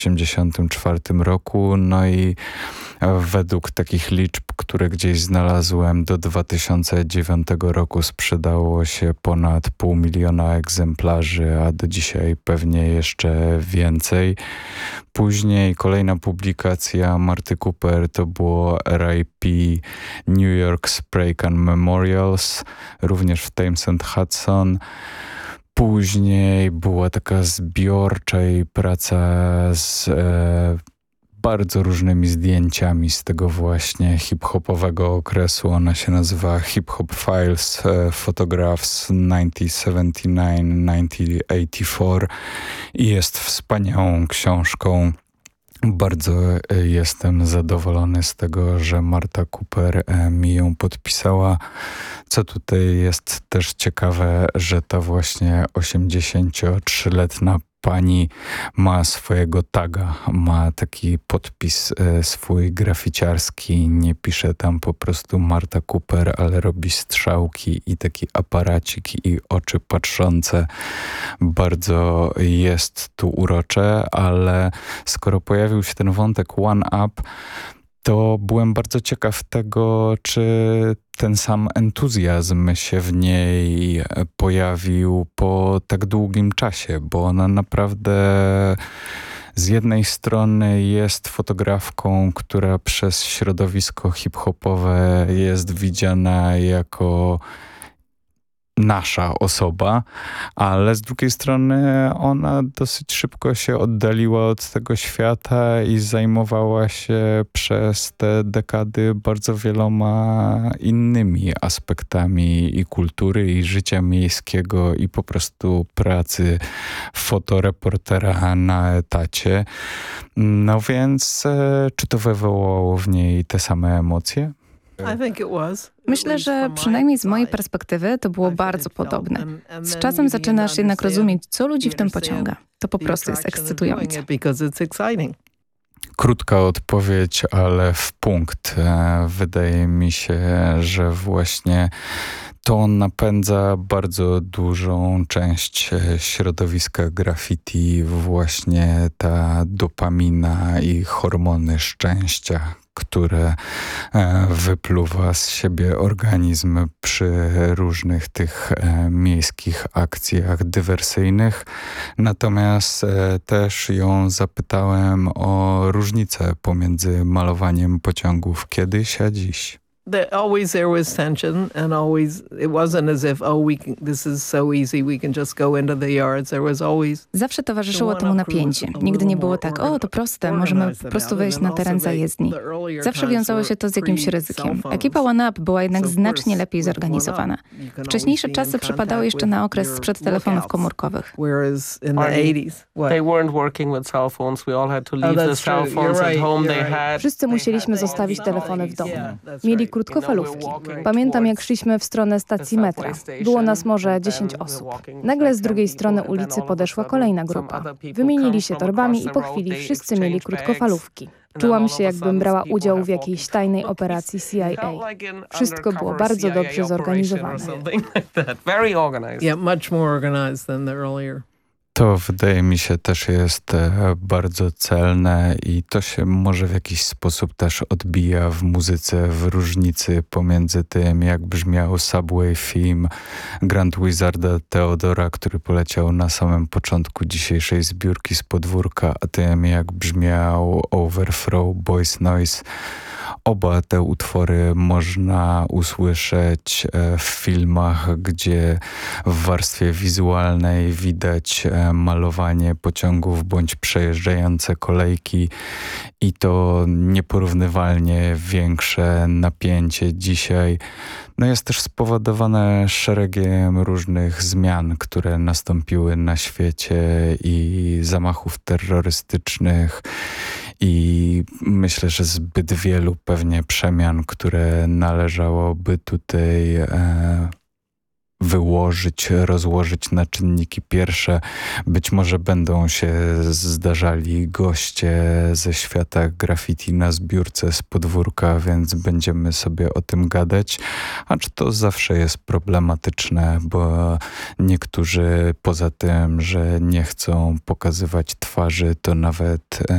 1984 roku. No i według takich liczb, które gdzieś znalazłem, do 2009 roku sprzedało się ponad 500 000 egzemplarzy, a do dzisiaj pewnie jeszcze więcej. Później kolejna publikacja Marty Cooper to było RIP New York Spray Can Memorials, również w Thames and Hudson. Później była taka zbiorcza jej praca z bardzo różnymi zdjęciami z tego właśnie hip-hopowego okresu. Ona się nazywa Hip Hop Files Photographs 1979-1984 i jest wspaniałą książką. Bardzo jestem zadowolony z tego, że Marta Cooper mi ją podpisała. Co tutaj jest też ciekawe, że ta właśnie 83-letnia pani ma swojego taga, ma taki podpis swój graficiarski, nie pisze tam po prostu Marta Cooper, ale robi strzałki i taki aparacik i oczy patrzące. Bardzo jest tu urocze, ale skoro pojawił się ten wątek One Up, to byłem bardzo ciekaw tego, czy ten sam entuzjazm się w niej pojawił po tak długim czasie, bo ona naprawdę z jednej strony jest fotografką, która przez środowisko hip-hopowe jest widziana jako nasza osoba, ale z drugiej strony ona dosyć szybko się oddaliła od tego świata i zajmowała się przez te dekady bardzo wieloma innymi aspektami i kultury, i życia miejskiego, i po prostu pracy fotoreportera na etacie. No więc czy to wywołało w niej te same emocje? Myślę, że przynajmniej z mojej perspektywy to było bardzo podobne. Z czasem zaczynasz jednak rozumieć, co ludzi w tym pociąga. To po prostu jest ekscytujące. Krótka odpowiedź, ale w punkt. Wydaje mi się, że właśnie to napędza bardzo dużą część środowiska graffiti, właśnie ta dopamina i hormony szczęścia, które wypluwa z siebie organizm przy różnych tych miejskich akcjach dywersyjnych. Natomiast też ją zapytałem o różnicę pomiędzy malowaniem pociągów kiedyś a dziś. Always there was tension, and always it wasn't as if this is so easy, we can just go into the yards. There was always. Zawsze towarzyszyło temu napięcie. Nigdy nie było tak, to proste, możemy po prostu wejść na teren zajezdni. Zawsze wiązało się to z jakimś ryzykiem. Ekipa One Up była jednak znacznie lepiej zorganizowana. Wcześniejsze czasy przypadały jeszcze na okres sprzed telefonów komórkowych. Whereas in the 80s, they weren't working with cell phones. We all had to leave the cell phones at home. They had. Wszyscy musieliśmy zostawić telefony w domu. Mieli krótkofalówki. Pamiętam, jak szliśmy w stronę stacji metra. Było nas może 10 osób. Nagle z drugiej strony ulicy podeszła kolejna grupa. Wymienili się torbami i po chwili wszyscy mieli krótkofalówki. Czułam się, jakbym brała udział w jakiejś tajnej operacji CIA. Wszystko było bardzo dobrze zorganizowane. Yeah, much more organized than the earlier. To wydaje mi się też jest bardzo celne i to się może w jakiś sposób też odbija w muzyce, w różnicy pomiędzy tym, jak brzmiał Subway Theme Grand Wizarda Theodora, który poleciał na samym początku dzisiejszej zbiórki z podwórka, a tym, jak brzmiał Overthrow Boys Noise. Oba te utwory można usłyszeć w filmach, gdzie w warstwie wizualnej widać malowanie pociągów bądź przejeżdżające kolejki i to nieporównywalnie większe napięcie dzisiaj. No jest też spowodowane szeregiem różnych zmian, które nastąpiły na świecie i zamachów terrorystycznych i myślę, że zbyt wielu pewnie przemian, które należałoby tutaj wyłożyć, rozłożyć na czynniki pierwsze. Być może będą się zdarzali goście ze świata graffiti na zbiórce z podwórka, więc będziemy sobie o tym gadać. Acz to zawsze jest problematyczne, bo niektórzy poza tym, że nie chcą pokazywać twarzy, to nawet